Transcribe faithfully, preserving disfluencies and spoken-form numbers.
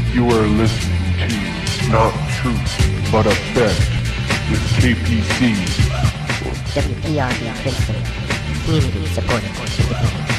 You are listening to Not Truth, But a Bet with K P C. W P R B Princeton, community supported.